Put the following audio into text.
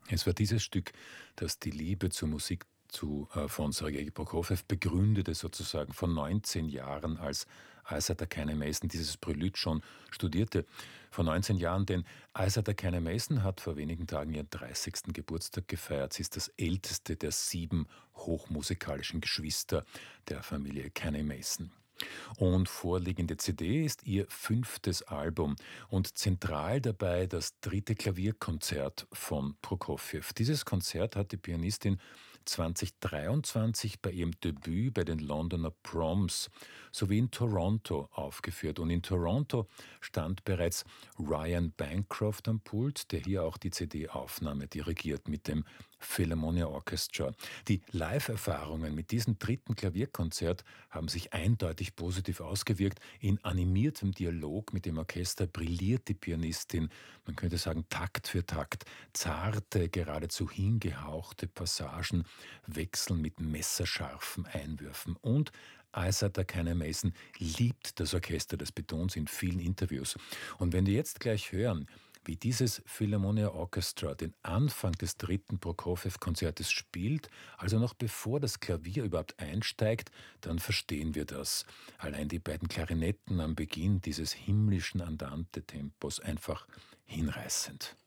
Es war dieses Stück, das die Liebe zur Musik von Sergei Prokofjew begründete, sozusagen vor 19 Jahren, als Isaac Takane Mason dieses Prelude schon studierte. Vor 19 Jahren, denn Isaac Takane Mason hat vor wenigen Tagen ihren 30. Geburtstag gefeiert. Sie ist das älteste der 7 hochmusikalischen Geschwister der Familie Kane Mason. Und vorliegende CD ist ihr 5. Album und zentral dabei das 3. Klavierkonzert von Prokofjew. Dieses Konzert hat die Pianistin 2023 bei ihrem Debüt bei den Londoner Proms sowie in Toronto aufgeführt. Und in Toronto stand bereits Ryan Bancroft am Pult, der hier auch die CD-Aufnahme dirigiert mit dem Philharmonia Orchestra. Die Live-Erfahrungen mit diesem 3. Klavierkonzert haben sich eindeutig positiv ausgewirkt. In animiertem Dialog mit dem Orchester brilliert die Pianistin, man könnte sagen Takt für Takt. Zarte, geradezu hingehauchte Passagen wechseln mit messerscharfen Einwürfen. Und Isaac Takane Mason liebt das Orchester, das betont sie in vielen Interviews. Und wenn wir jetzt gleich hören, wie dieses Philharmonia Orchestra den Anfang des 3. Prokofjew-Konzertes spielt, also noch bevor das Klavier überhaupt einsteigt, dann verstehen wir das. Allein die beiden Klarinetten am Beginn dieses himmlischen Andante-Tempos einfach hinreißend.